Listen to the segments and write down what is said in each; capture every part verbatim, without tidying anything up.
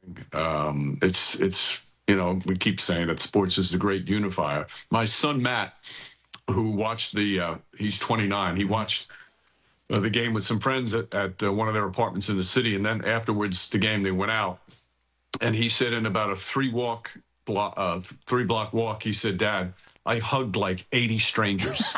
Um, it's it's you know we keep saying that sports is the great unifier. My son Matt, who watched the uh, he's twenty-nine. He watched uh, the game with some friends at, at uh, one of their apartments in the city, and then afterwards the game they went out, and he said in about a three walk block, uh, three block walk, he said, "Dad, I hugged like eighty strangers."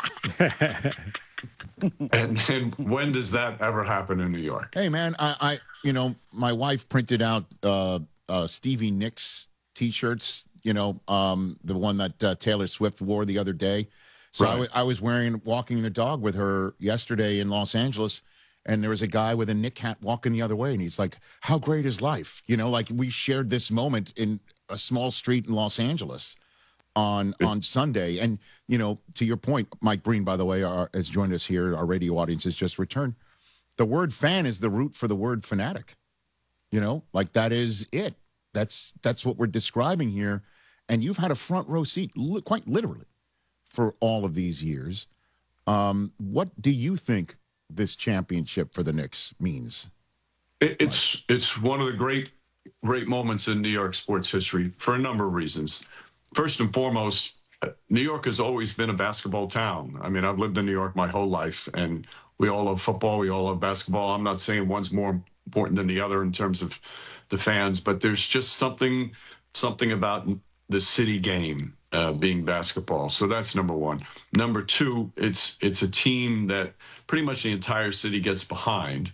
and, and when does that ever happen in New York? Hey, man, I, I you know, my wife printed out uh, uh, Stevie Nicks T-shirts. You know, um, the one that uh, Taylor Swift wore the other day. So Right. I, w- I was wearing, walking the dog with her yesterday in Los Angeles, and there was a guy with a Nick hat walking the other way, and he's like, "How great is life?" You know, like we shared this moment in a small street in Los Angeles on on Sunday. And, you know, to your point, Mike Breen, by the way, our, has joined us here. Our radio audience has just returned. The word fan is the root for the word fanatic. You know, like that is it. That's that's what we're describing here. And you've had a front row seat, li- quite literally, for all of these years. Um, what do you think this championship for the Knicks means? It, it's it's one of the great great moments in New York sports history for a number of reasons. First and foremost, uh, New York has always been a basketball town. I mean, I've lived in New York my whole life, and we all love football. We all love basketball. I'm not saying one's more important than the other in terms of the fans, but there's just something something about the city game uh, being basketball. So that's number one. Number two, it's it's a team that pretty much the entire city gets behind,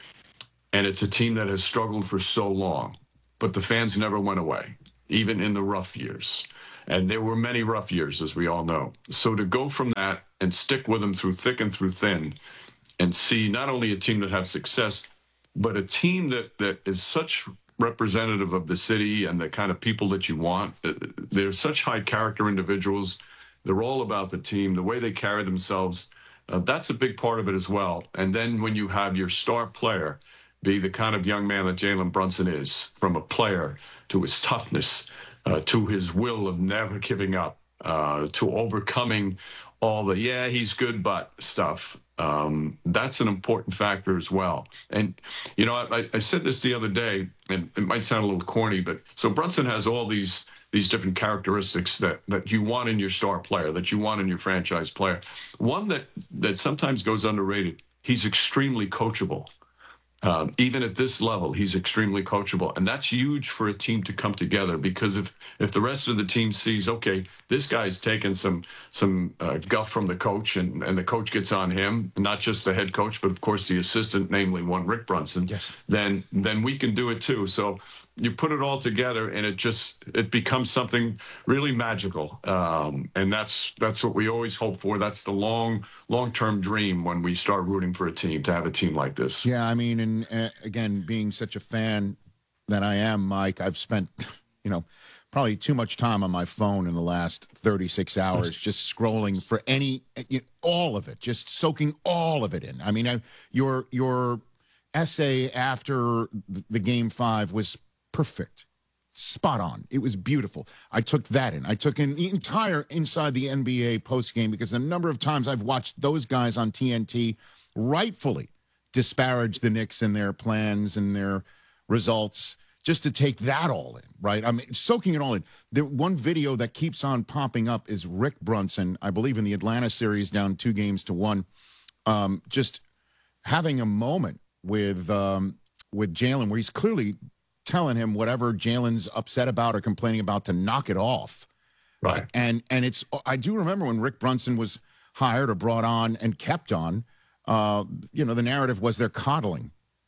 and it's a team that has struggled for so long, but the fans never went away, even in the rough years. And there were many rough years, as we all know. So to go from that and stick with them through thick and through thin, and see not only a team that has success, but a team that that is such representative of the city and the kind of people that you want. They're such high character individuals. They're all about the team, the way they carry themselves. Uh, that's a big part of it as well. And then when you have your star player be the kind of young man that Jalen Brunson is, from a player to his toughness, uh, to his will of never giving up, uh, to overcoming all the, yeah, he's good, but stuff. Um, that's an important factor as well. And, you know, I, I said this the other day, and it might sound a little corny, but so Brunson has all these these different characteristics that that you want in your star player, that you want in your franchise player. One that that sometimes goes underrated, he's extremely coachable. Um, even at this level, he's extremely coachable, and that's huge for a team to come together. Because if if the rest of the team sees, okay, this guy's taking some some uh, guff from the coach, and and the coach gets on him, not just the head coach, but of course the assistant, namely one Rick Brunson, Yes. then then we can do it too. So you put it all together, and it just it becomes something really magical. Um, and that's that's what we always hope for. That's the long long term dream when we start rooting for a team, to have a team like this. Yeah, I mean, and uh, again, being such a fan that I am, Mike, I've spent, you know, probably too much time on my phone in the last thirty-six hours, just scrolling for any, you know, all of it, just soaking all of it in. I mean, I, your your essay after the game five was perfect, spot on. It was beautiful. I took that in. I took in the entire Inside the N B A post game, because a number of times I've watched those guys on T N T rightfully disparage the Knicks and their plans and their results, just to take that all in, right? I mean, soaking it all in. The one video that keeps on popping up is Rick Brunson, I believe in the Atlanta series, down two games to one, um, just having a moment with um, with Jalen, where he's clearly telling him whatever Jalen's upset about or complaining about to knock it off. Right. And and it's, I do remember when Rick Brunson was hired or brought on and kept on, uh, you know, the narrative was they're coddling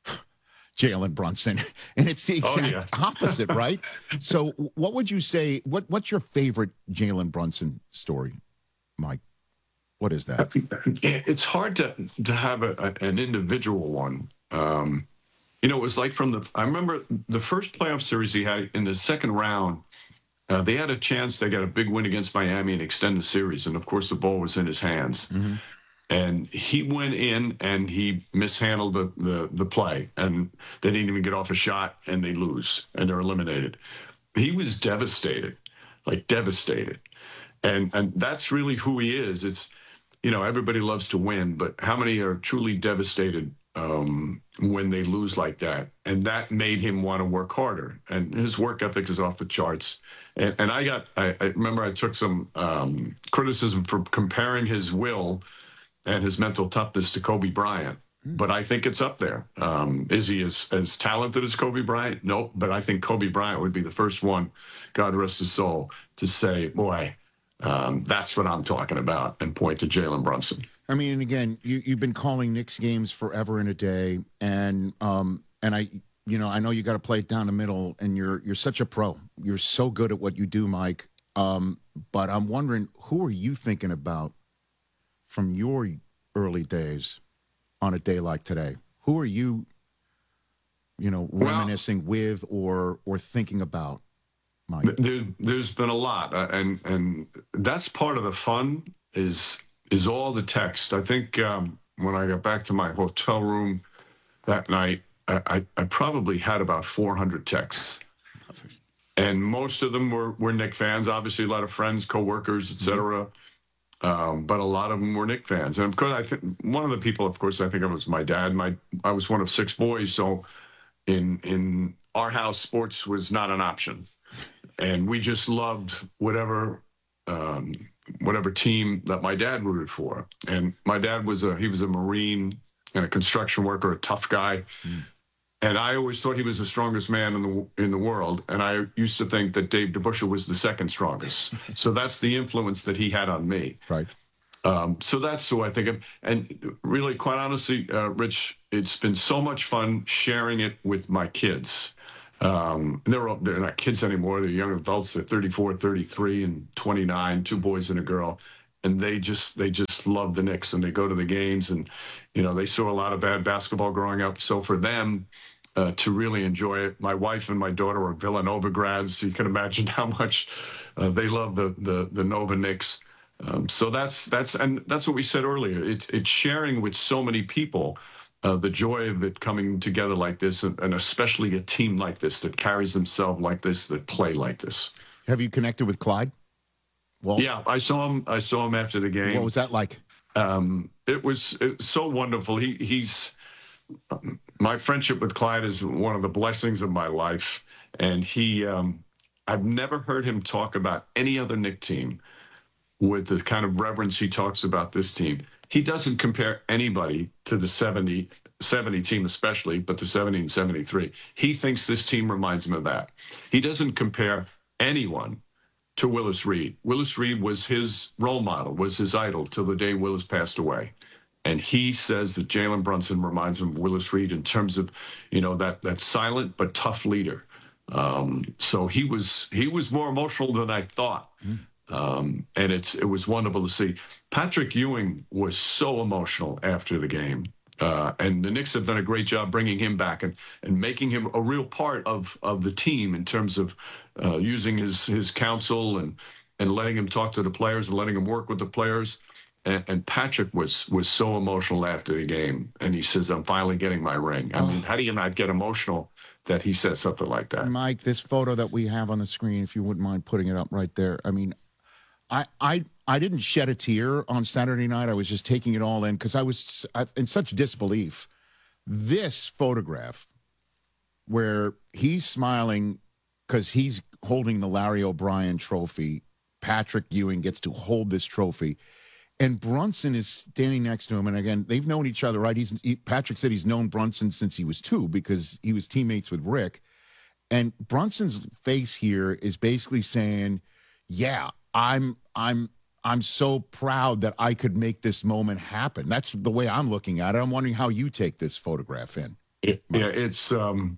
Jalen Brunson, and it's the exact Oh, yeah. opposite, right? So what would you say, what what's your favorite Jalen Brunson story, Mike? What is that? It's hard to to have a, a, an individual one. Um, you know, it was like from the, I remember the first playoff series he had in the second round, uh, they had a chance to get a big win against Miami and extend the series. And of course, the ball was in his hands. Mm-hmm. And he went in and he mishandled the, the, the play. And they didn't even get off a shot, and they lose and they're eliminated. He was devastated, like devastated. And, and that's really who he is. It's, you know, everybody loves to win, but how many are truly devastated um, when they lose like that. And that made him want to work harder. And his work ethic is off the charts. And, and I got, I, I remember I took some um, criticism for comparing his will and his mental toughness to Kobe Bryant. But I think it's up there. Um, is he as, as talented as Kobe Bryant? Nope. But I think Kobe Bryant would be the first one, God rest his soul, to say, boy, um, that's what I'm talking about, and point to Jalen Brunson. I mean, and again, you, you've been calling Knicks games forever and a day, and um, and I, you know, I know you got to play it down the middle, and you're you're such a pro. You're so good at what you do, Mike. Um, but I'm wondering, who are you thinking about from your early days on a day like today? Who are you, you know, reminiscing well, with or or thinking about, Mike? There, there's been a lot, uh, and and that's part of the fun is is all the text. I think um, when I got back to my hotel room that night, I, I, I probably had about four hundred texts, and most of them were were Knick fans. Obviously, a lot of friends, coworkers, et cetera. Um, but a lot of them were Knick fans. And of course, I think one of the people, of course, I think it was my dad. My I was one of six boys, so in in our house, sports was not an option, and we just loved whatever um, whatever team that my dad rooted for. And my dad was a he was a Marine and a construction worker, a tough guy. Mm. And I always thought he was the strongest man in the in the world. And I used to think that Dave DeBusschere was the second strongest. So that's the influence that he had on me. Right. Um, so that's who I think of. And really, quite honestly, uh, Rich, it's been so much fun sharing it with my kids. Um, they're all, they're not kids anymore. They're young adults. They're thirty-four, thirty-three, and twenty-nine, two boys and a girl. And they just they just love the Knicks, and they go to the games, and you know they saw a lot of bad basketball growing up. So for them uh, to really enjoy it, my wife and my daughter are Villanova grads, so you can imagine how much uh, they love the the the Nova Knicks. Um, so that's that's and that's what we said earlier. It's it's sharing with so many people uh, the joy of it coming together like this, and, and especially a team like this that carries themselves like this, that play like this. Have you connected with Clyde? Well, yeah, I saw him. I saw him after the game. What was that like? Um, it was it was so wonderful. He he's um, my friendship with Clyde is one of the blessings of my life, and he um, I've never heard him talk about any other Knick team with the kind of reverence he talks about this team. He doesn't compare anybody to the seventy, seventy team especially, but the seventy and seventy-three. He thinks this team reminds him of that. He doesn't compare anyone to Willis Reed. Willis Reed was his role model, was his idol till the day Willis passed away. And he says that Jalen Brunson reminds him of Willis Reed in terms of, you know, that that silent but tough leader. Um, so he was he was more emotional than I thought. Mm. Um, and it's it was wonderful to see. Patrick Ewing was so emotional after the game. Uh, and the Knicks have done a great job bringing him back and, and making him a real part of, of the team in terms of uh, using his his counsel and and letting him talk to the players and letting him work with the players. And, and Patrick was was so emotional after the game, and he says, "I'm finally getting my ring." I oh. mean, how do you not get emotional that he says something like that? Mike, this photo that we have on the screen, if you wouldn't mind putting it up right there. I mean, I I. I didn't shed a tear on Saturday night. I was just taking it all in because I was in such disbelief. This photograph where he's smiling because he's holding the Larry O'Brien trophy. Patrick Ewing gets to hold this trophy. And Brunson is standing next to him. And again, they've known each other, right? He's he, Patrick said he's known Brunson since he was two because he was teammates with Rick. And Brunson's face here is basically saying, yeah, I'm I'm I'm so proud that I could make this moment happen. That's the way I'm looking at it. I'm wondering how you take this photograph in. It, yeah, it's um,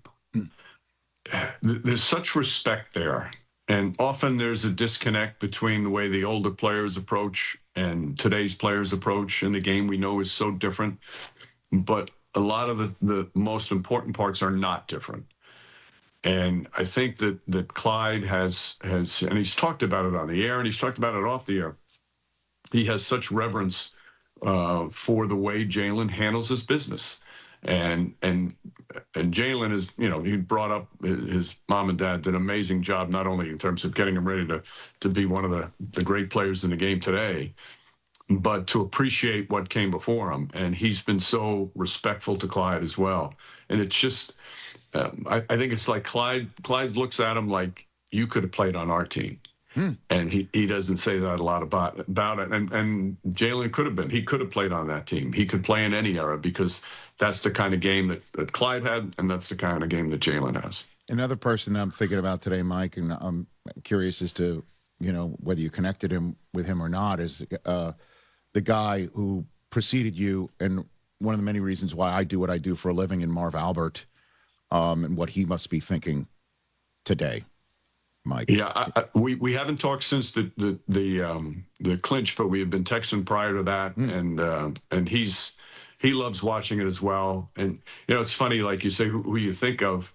there's such respect there. And often there's a disconnect between the way the older players approach and today's players approach in the game we know is so different. But a lot of the, the most important parts are not different. And I think that that Clyde has, has, and he's talked about it on the air and he's talked about it off the air. He has such reverence uh, for the way Jalen handles his business. And and and Jalen is, you know, he brought up his mom and dad did an amazing job, not only in terms of getting him ready to to be one of the, the great players in the game today, but to appreciate what came before him. And he's been so respectful to Clyde as well. And it's just, um, I, I think it's like Clyde, Clyde looks at him like, you could have played on our team. Hmm. And he, he doesn't say that a lot about, about it. And, and Jalen could have been. He could have played on that team. He could play in any era because that's the kind of game that, that Clyde had, and that's the kind of game that Jalen has. Another person I'm thinking about today, Mike, and I'm curious as to, you know, whether you connected him with him or not, is uh, the guy who preceded you, and one of the many reasons why I do what I do for a living, in Marv Albert, um, and what he must be thinking today. Mike. Yeah, I, I, we we haven't talked since the the the um, the clinch, but we have been texting prior to that, mm. and uh, and he's he loves watching it as well. And you know, it's funny, like you say, who, who you think of,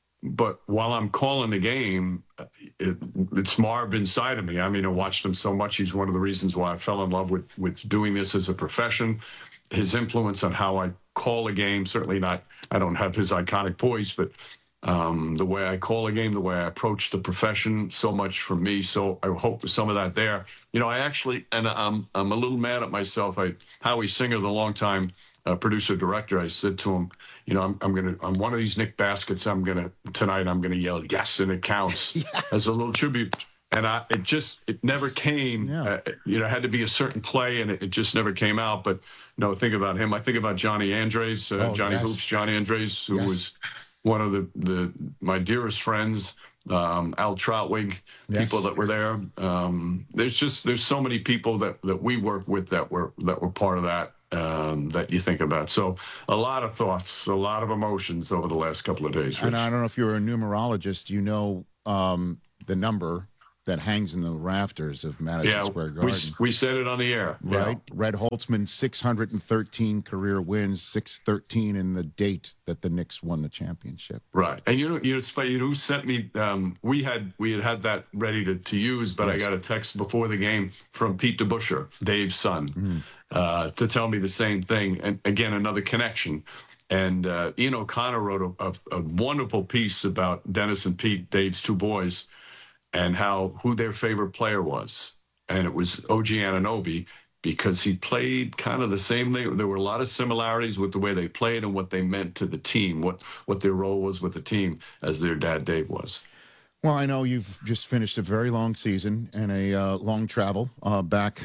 but while I'm calling the game, it, it's Marv inside of me. I mean, I watched him so much. He's one of the reasons why I fell in love with with doing this as a profession. His influence on how I call a game, certainly not. I don't have his iconic voice, but. Um, the way I call a game, the way I approach the profession, so much for me. So I hope there's some of that there. You know, I actually, and I'm I'm a little mad at myself. I Howie Singer, the longtime uh, producer director, I said to him, you know, I'm I'm gonna on one of these Nick Baskets, I'm gonna tonight I'm gonna yell yes, and it counts yeah. as a little tribute. And I, it just, it never came. Yeah. Uh, you know, it had to be a certain play, and it, it just never came out. But no, think about him. I think about Johnny Andres, uh, oh, Johnny yes. Hoops, Johnny Andres, who yes. was. One of the, the my dearest friends, um, Al Troutwig, yes. people that were there. Um, there's just there's so many people that, that we work with that were that were part of that um, that you think about. So a lot of thoughts, a lot of emotions over the last couple of days. Rich. And I don't know if you're a numerologist, you know um, the number that hangs in the rafters of Madison yeah, Square Garden. We, we said it on the air. Right. Yeah. Red Holtzman, six hundred thirteen career wins, six thirteen in the date that the Knicks won the championship. Right. And you know, you know, it's funny, you know who sent me, um, we had we had had that ready to, to use, but yes. I got a text before the game from Pete DeBuscher, Dave's son, mm. uh, to tell me the same thing. And again, another connection. And uh, Ian O'Connor wrote a, a, a wonderful piece about Dennis and Pete, Dave's two boys, and how who their favorite player was. And it was O G Anunoby, because he played kind of the same thing. There were a lot of similarities with the way they played and what they meant to the team, what, what their role was with the team, as their dad, Dave, was. Well, I know you've just finished a very long season and a uh, long travel uh, back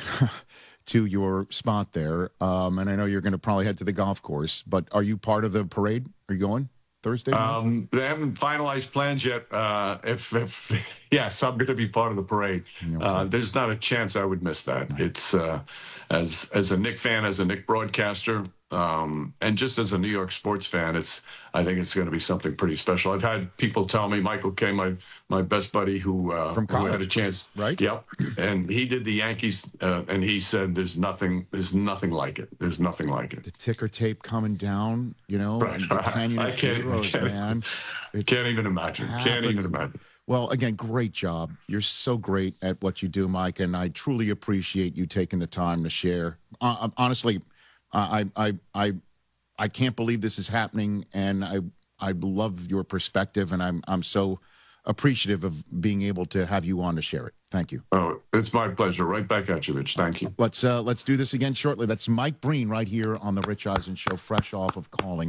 to your spot there. Um, and I know you're going to probably head to the golf course, but are you part of the parade? Are you going? Thursday? Um, they haven't finalized plans yet. Uh, if, if yes, I'm going to be part of the parade. Okay. Uh, there's not a chance I would miss that. Right. It's uh, as as a Knick fan, as a Knick broadcaster, um, and just as a New York sports fan, it's I think it's going to be something pretty special. I've had people tell me, Michael Kay, my my best buddy, who uh, from college, who had a chance, right? Yep, and he did the Yankees, uh, and he said, "There's nothing, there's nothing like it. There's nothing like it." The ticker tape coming down, you know, right. the Canyon I of can't, Heroes, can't, man. It's can't even imagine. Happening. Can't even imagine. Well, again, great job. You're so great at what you do, Mike, and I truly appreciate you taking the time to share. Uh, honestly, I, I, I, I can't believe this is happening, and I, I love your perspective, and I'm, I'm so appreciative of being able to have you on to share it. Thank you. Oh, it's my pleasure. Right back at you, Rich. Thank you. Let's, uh, let's do this again shortly. That's Mike Breen right here on the Rich Eisen Show, fresh off of calling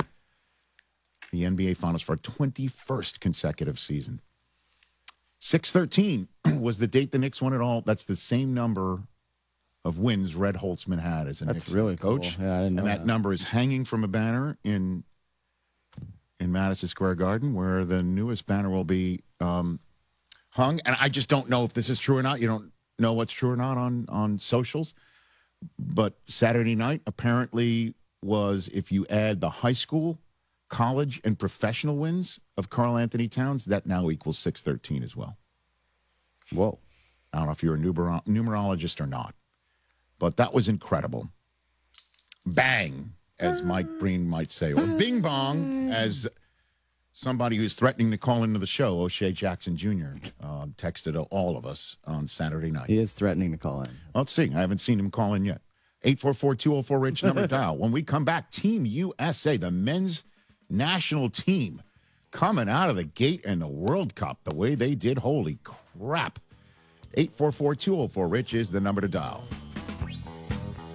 the N B A Finals for a twenty-first consecutive season. six thirteen was the date the Knicks won it all. That's the same number of wins Red Holtzman had as a That's Knicks really coach. Cool. Yeah, I didn't know and that, that number is hanging from a banner in in Madison Square Garden, where the newest banner will be um, hung. And I just don't know if this is true or not. You don't know what's true or not on, on socials. But Saturday night apparently was, if you add the high school, college, and professional wins of Karl Anthony Towns, that now equals six thirteen as well. Whoa. I don't know if you're a numer- numerologist or not, but that was incredible. Bang, as Mike Breen might say, or bing bong, as somebody who's threatening to call into the show, O'Shea Jackson Junior, uh, texted all of us on Saturday night. He is threatening to call in. Let's see. I haven't seen him call in yet. eight four four, two oh four, Rich, number dial. When we come back, Team U S A, the men's national team, coming out of the gate in the World Cup the way they did. Holy crap. eight four four, two oh four, Rich is the number to dial.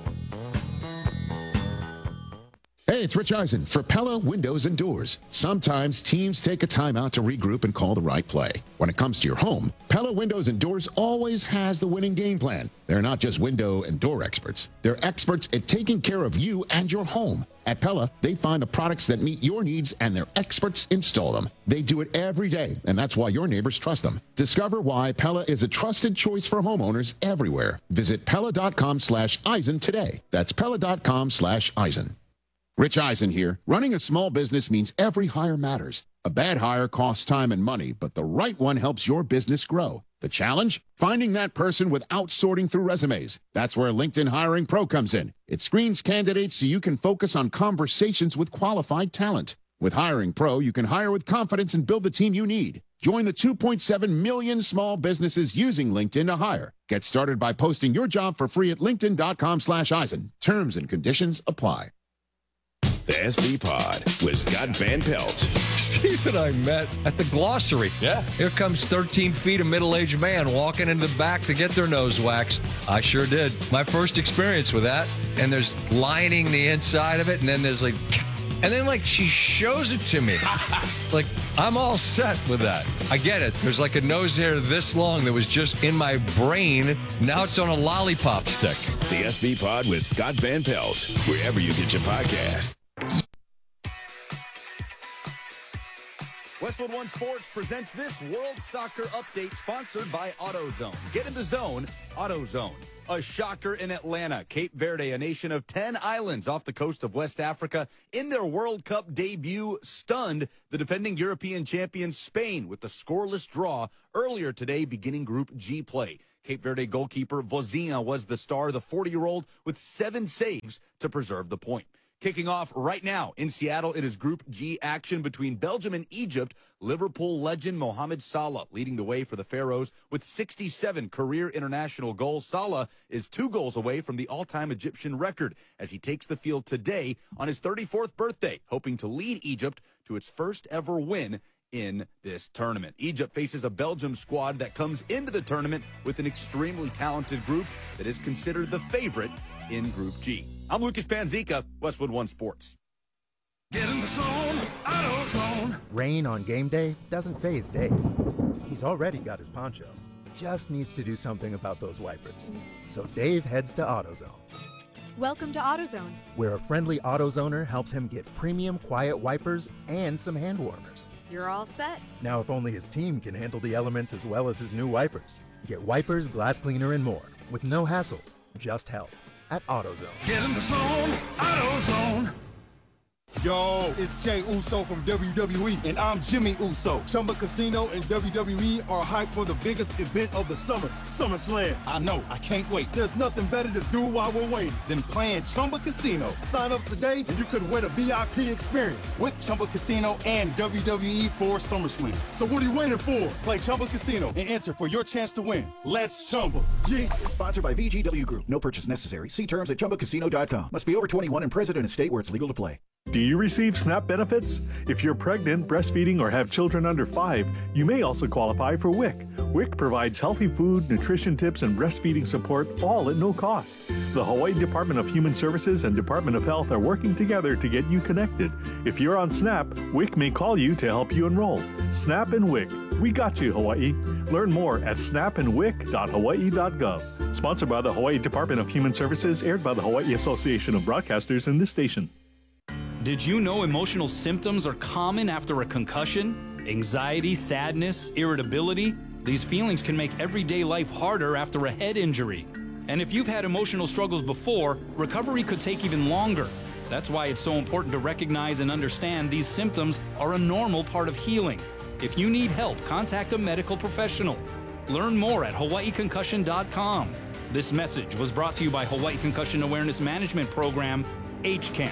Hey, it's Rich Eisen for Pella Windows and Doors. Sometimes teams take a timeout to regroup and call the right play. When it comes to your home, Pella Windows and Doors always has the winning game plan. They're not just window and door experts. They're experts at taking care of you and your home. At Pella, they find the products that meet your needs and their experts install them. They do it every day, and that's why your neighbors trust them. Discover why Pella is a trusted choice for homeowners everywhere. Visit Pella.com slash Eisen today. That's Pella.com slash Eisen. Rich Eisen here. Running a small business means every hire matters. A bad hire costs time and money, but the right one helps your business grow. The challenge? Finding that person without sorting through resumes. That's where LinkedIn Hiring Pro comes in. It screens candidates so you can focus on conversations with qualified talent. With Hiring Pro, you can hire with confidence and build the team you need. Join the two point seven million small businesses using LinkedIn to hire. Get started by posting your job for free at linkedin.com slash Eisen. Terms and conditions apply. The S B Pod with Scott Van Pelt. Steve and I met at the Glossary. Yeah. Here comes thirteen feet of middle-aged man walking into the back to get their nose waxed. I sure did. My first experience with that. And there's lining the inside of it, and then there's like... And then, like, she shows it to me. Like, I'm all set with that. I get it. There's like a nose hair this long that was just in my brain. Now it's on a lollipop stick. The S B Pod with Scott Van Pelt, wherever you get your podcast. Westwood One Sports presents this World Soccer Update sponsored by AutoZone. Get in the zone, AutoZone. A shocker in Atlanta. Cape Verde, a nation of ten islands off the coast of West Africa, in their World Cup debut, stunned the defending European champion Spain with the scoreless draw earlier today, beginning Group G play. Cape Verde goalkeeper Vozinha was the star, the forty-year-old with seven saves to preserve the point. Kicking off right now in Seattle, it is Group G action between Belgium and Egypt. Liverpool legend Mohamed Salah leading the way for the Pharaohs with sixty-seven career international goals. Salah is two goals away from the all-time Egyptian record as he takes the field today on his thirty-fourth birthday, hoping to lead Egypt to its first ever win in this tournament. Egypt faces a Belgium squad that comes into the tournament with an extremely talented group that is considered the favorite in Group G. I'm Lucas Panzica, Westwood One Sports. Get in the zone, AutoZone. Rain on game day doesn't faze Dave. He's already got his poncho. Just needs to do something about those wipers. So Dave heads to AutoZone. Welcome to AutoZone, where a friendly AutoZoner helps him get premium quiet wipers and some hand warmers. You're all set. Now, if only his team can handle the elements as well as his new wipers. Get wipers, glass cleaner, and more with no hassles, just help at AutoZone. Get in the zone, AutoZone. Yo, it's Jay Uso from W W E, and I'm Jimmy Uso. Chumba Casino and W W E are hyped for the biggest event of the summer, SummerSlam. I know, I can't wait. There's nothing better to do while we're waiting than playing Chumba Casino. Sign up today, and you could win a V I P experience with Chumba Casino and W W E for SummerSlam. So what are you waiting for? Play Chumba Casino and enter for your chance to win. Let's Chumba. Yeah. Sponsored by V G W Group. No purchase necessary. See terms at chumba casino dot com. Must be over twenty-one and present in a state where it's legal to play. Do you receive SNAP benefits? If you're pregnant, breastfeeding, or have children under five, you may also qualify for W I C. W I C provides healthy food, nutrition tips, and breastfeeding support, all at no cost. The Hawaii Department of Human Services and Department of Health are working together to get you connected. If you're on SNAP, W I C may call you to help you enroll. SNAP and W I C. We got you, Hawaii. Learn more at snap and wic dot hawaii dot gov. Sponsored by the Hawaii Department of Human Services, aired by the Hawaii Association of Broadcasters and this station. Did you know emotional symptoms are common after a concussion? Anxiety, sadness, irritability? These feelings can make everyday life harder after a head injury. And if you've had emotional struggles before, recovery could take even longer. That's why it's so important to recognize and understand these symptoms are a normal part of healing. If you need help, contact a medical professional. Learn more at hawaii concussion dot com. This message was brought to you by Hawaii Concussion Awareness Management Program, H C A M.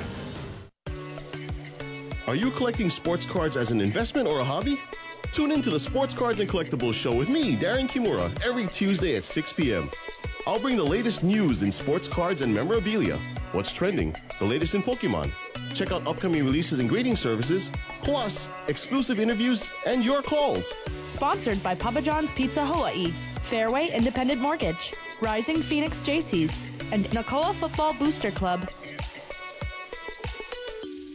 Are you collecting sports cards as an investment or a hobby? Tune in to the Sports Cards and Collectibles Show with me, Darren Kimura, every Tuesday at six p.m. I'll bring the latest news in sports cards and memorabilia, what's trending, the latest in Pokemon. Check out upcoming releases and grading services, plus exclusive interviews and your calls. Sponsored by Papa John's Pizza Hawaii, Fairway Independent Mortgage, Rising Phoenix J Cs, and Nakoa Football Booster Club.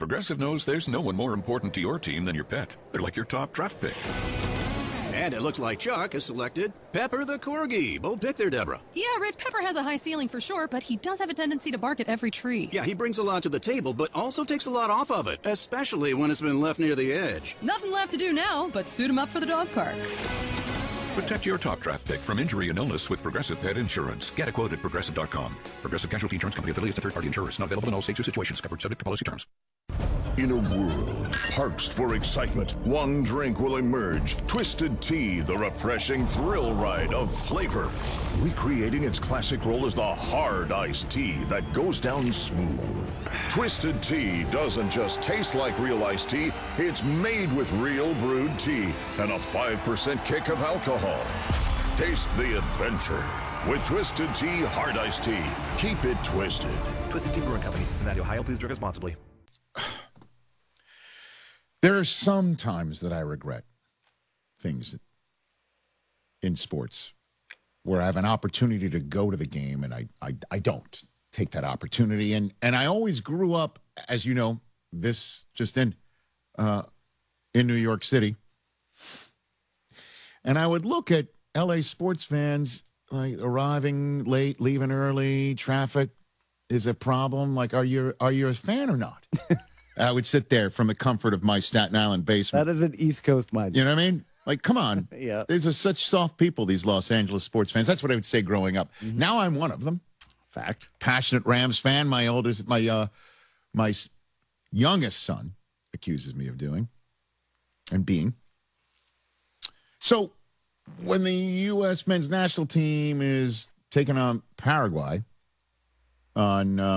Progressive knows there's no one more important to your team than your pet. They're like your top draft pick. And it looks like Chuck has selected Pepper the Corgi. Bold pick there, Deborah. Yeah, Rich, Pepper has a high ceiling for sure, but he does have a tendency to bark at every tree. Yeah, he brings a lot to the table, but also takes a lot off of it, especially when it's been left near the edge. Nothing left to do now but suit him up for the dog park. Protect your top draft pick from injury and illness with Progressive Pet Insurance. Get a quote at progressive dot com. Progressive Casualty Insurance Company affiliates and third-party insurers. Not available in all states or situations. Covered subject to policy terms. In a world parched for excitement, one drink will emerge. Twisted Tea, the refreshing thrill ride of flavor. Recreating its classic role as the hard iced tea that goes down smooth. Twisted Tea doesn't just taste like real iced tea, it's made with real brewed tea and a five percent kick of alcohol. Taste the adventure with Twisted Tea Hard Iced Tea. Keep it twisted. Twisted Tea Brewing Company, Cincinnati, Ohio. Please drink responsibly. There are some times that I regret things in sports where I have an opportunity to go to the game and I, I, I don't take that opportunity. And, and I always grew up, as you know, this just in, uh, in New York City. And I would look at L A sports fans like arriving late, leaving early, traffic is a problem. Like, are you, are you a fan or not? I would sit there from the comfort of my Staten Island basement. That is an East Coast mindset. You know what I mean? Like, come on. Yeah. These are such soft people, these Los Angeles sports fans. That's what I would say growing up. Mm-hmm. Now I'm one of them. Fact. Passionate Rams fan. My oldest, my uh, my s- youngest son accuses me of doing and being. So when the U S men's national team is taking on Paraguay on. Uh,